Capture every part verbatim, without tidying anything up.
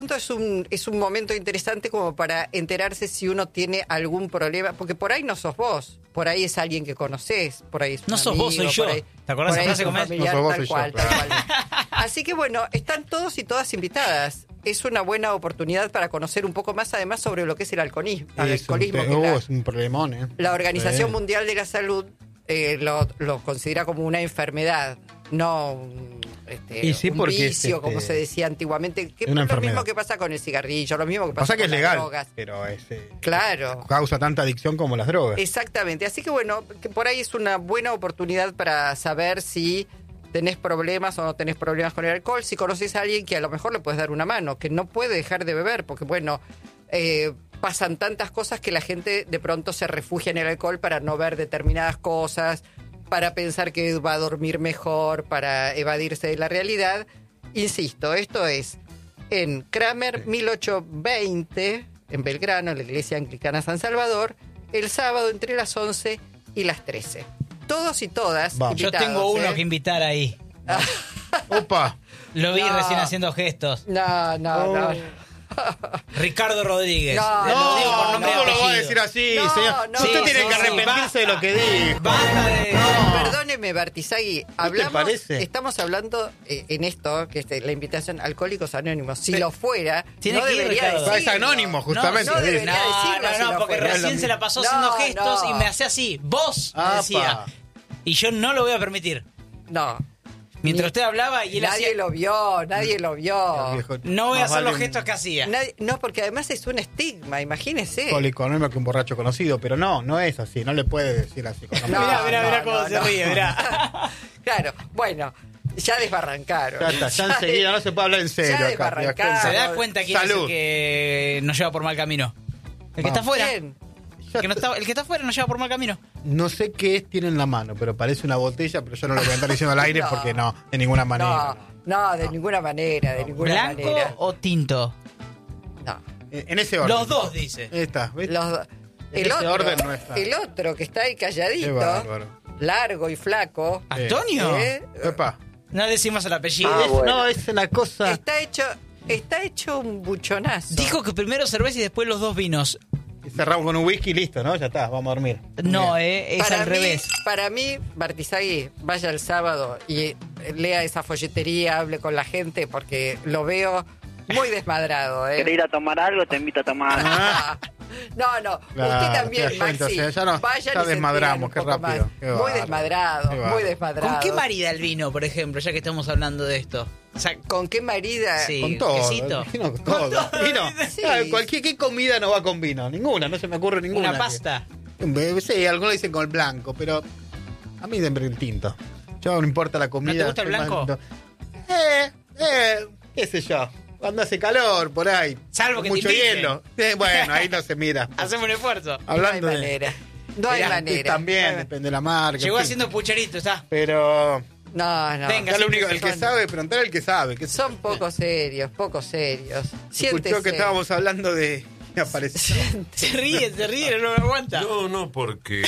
Es un, es un momento interesante como para enterarse si uno tiene algún problema, porque por ahí no sos vos, por ahí es alguien que conocés, por ahí es un No sos amigo, vos, soy yo. ahí, ¿Te acordás de esa frase un como es? familiar, No sos vos, tal soy yo, cual, tal claro. cual. Así que bueno, están todos y todas invitadas. Es una buena oportunidad para conocer un poco más, además, sobre lo que es el alcoholismo. El Es un, alcoholismo te- que uh, la, es un problemón, ¿eh? la Organización Sí. Mundial de la Salud eh, lo, lo considera como una enfermedad, no un, este, Y sí, un porque es, vicio, este, como se decía antiguamente. Que es es una lo mismo enfermedad. que pasa con el cigarrillo, lo mismo que pasa, Pasa que con es legal, las drogas. pero es, eh, Claro. causa tanta adicción como las drogas. Exactamente. Así que bueno, que por ahí es una buena oportunidad para saber si tenés problemas o no tenés problemas con el alcohol, si conoces a alguien que a lo mejor le puedes dar una mano, que no puede dejar de beber, porque bueno, eh, pasan tantas cosas que la gente de pronto se refugia en el alcohol para no ver determinadas cosas, para pensar que va a dormir mejor, para evadirse de la realidad. Insisto, esto es en Kramer mil ochocientos veinte, en Belgrano, en la iglesia anglicana San Salvador, el sábado entre las once y las trece. Todos y todas Vamos. Yo invitados, tengo uno ¿eh? que invitar ahí. Opa. Lo vi No. recién haciendo gestos. No, no, Oh. no. Ricardo Rodríguez. No, Lo No, digo por nombre y ¿cómo lo va a apellido. decir así, No, señor? no, Usted no, tiene no, que sí, arrepentirse de lo que dijo. Basta de... No. Perdóneme, Bartizagui, hablamos, parece? estamos hablando eh, en esto, que es la invitación a Alcohólicos Anónimos. Si lo fuera, Tiene no que ir, debería Ricardo. decirlo. Es anónimo, justamente. No, no dice. debería No, decirlo no, si no, no porque fuera. recién se la pasó No, haciendo gestos no. y me hacía así. Vos, me Apa. decía. Y yo no lo voy a permitir. No. Mientras Ni- usted hablaba y él Nadie hacía... lo vio, nadie lo vio. El viejo- No voy a más hacer los vale gestos que hacía. Nadie- no, porque además es un estigma, imagínese. un alcohólico anónimo que un borracho conocido, pero no, no es así, no le puede decir así. con No, Mirá, mirá, no, mirá cómo no, se no. ríe, mirá. Claro, bueno, ya desbarrancaron. Ya está, ya enseguida no se puede hablar en serio. Ya acá, desbarrancaron. ¿Se ¿te das da cuenta quién es Salud. el que nos lleva por mal camino? El que está Vamos. afuera. Bien. Ya El que, no está, el que está afuera nos lleva por mal camino. No sé qué es, tiene en la mano, pero parece una botella, pero yo no lo voy a andar diciendo al aire No. porque no, de ninguna manera. No, no, de ninguna manera, de ninguna ¿Blanco manera. o tinto? No. Eh, En ese orden. Los dos, dice. Ahí está, ¿ves? Los do- En el, ese otro, orden no está. el otro que está ahí Qué calladito, bárbaro. largo y flaco, ¿Antonio? ¿eh? Epa. No decimos el apellido. Es- No, es una cosa. está hecho está hecho un buchonazo. Dijo que primero cerveza y después los dos vinos. Cerramos con un whisky y listo, ¿no? Ya está, vamos a dormir. No, Bien. eh, es para al mí, revés. Para mí, Bartizagui, vaya el sábado y eh, lea esa folletería, hable con la gente, porque lo veo muy desmadrado. ¿eh? ¿Querés ir a tomar algo? Te invito a tomar. Ah, No, no, Claro, usted te también, das cuenta, Maxi. o sea, ya no- vayan ya y se desmadramos, enteran qué un poco rápido, más. qué Muy bárbaro, desmadrado, qué muy bárbaro. desmadrado. ¿Con qué marida el vino, por ejemplo, ya que estamos hablando de esto? O sea, ¿Con qué marida? Sí. con todo. quesito. Vino con todo. Vino. Sí. Ah, cualquier ¿qué comida no va con vino? Ninguna, no se me ocurre ninguna. una pasta. Que- Sí, algunos dicen con el blanco, pero a mí siempre el tinto. Yo no importa la comida. ¿No te gusta el soy más blanco? tinto. Eh, eh, qué sé yo. Cuando hace calor, por ahí. Salvo con que te mucho inviten. hielo. Eh, bueno, ahí no se mira. Hacemos un esfuerzo. No hay Hablando de. manera. No hay Mirá, manera. También, No hay- depende de la marca. Llegó en fin. haciendo pucherito, está. Pero. No, no. Venga, Ya lo sí, único, que el que son- sabe, preguntar al que sabe. Que Son poco serios, poco serios. escuchó Siéntese. que estábamos hablando de. Me apareció. Se ríe, se ríe, no me aguanta. No, no, porque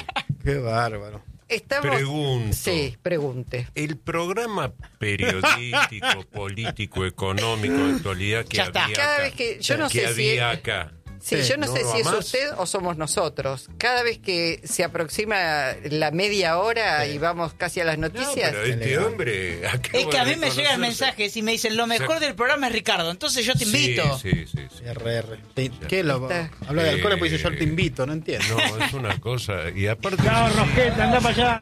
Qué bárbaro. Estamos... pregunto. Sí, pregunte. El programa periodístico, político, económico de actualidad que Ya había está. Cada acá, vez que- yo no que sé si- había acá. Sí, Sí, yo no, ¿no sé lo si es amás? usted o somos nosotros. Cada vez que se aproxima la media hora y vamos casi a las No, noticias, pero este Elegante. hombre acaba Es que a mí de me llegan reconocerse. mensajes y me dicen, lo mejor del programa es Ricardo, entonces yo te invito. Sí, sí, sí. sí. R R. Te- ¿Qué lo, Está. habla de alcohol y después dice yo Eh, te invito, no entiendo. No, es una cosa. Y aparte. anda para allá.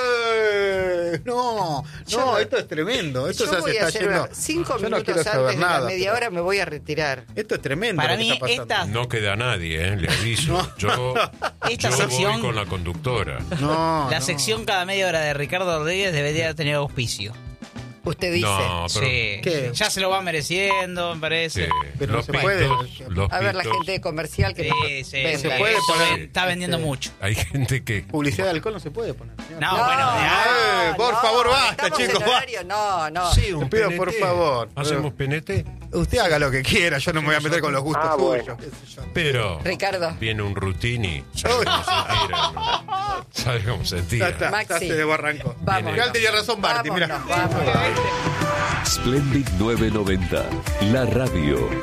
¡Eh! No, Yo no, no- esto es tremendo. Esto yo ya se voy a está hacer yendo. una- cinco Yo no minutos quiero antes saber de la nada, media pero hora me voy a retirar. Esto es tremendo. Para lo que mí, está pasando. esta, No queda nadie, ¿eh? Le aviso. No. Yo, Esta yo sección- voy con la conductora. No, la no. sección cada media hora de Ricardo Rodríguez debería tener auspicio. Usted dice. No, pero. Sí. ¿Qué? Ya se lo va mereciendo, me parece. sí, Pero no los se pitos, puede. los A ver la pitos. gente de comercial que Sí, sí, Venga. sí, Se puede eso poner, está vendiendo este, mucho. Hay gente que. Publicidad de alcohol no se puede poner. señor. No, No, bueno, no, ya. Eh, por no, favor, basta, estamos en chicos, horario, No, no. Sí, Te un pido, P N T. por favor. ¿Hacemos P N T? Usted haga lo que quiera, yo no me voy a meter con los gustos Ah, suyos. bueno. qué sé yo. Pero. Ricardo. Viene un Rutini. ¿Sabe cómo se tira? ¿no? ¿Sabe cómo se Ya tira? está, Maxi. ya se desbarrancó. Vamos. Igual tenía razón Barty, mira. Vámonos, vámonos. Splendid novecientos noventa, la radio.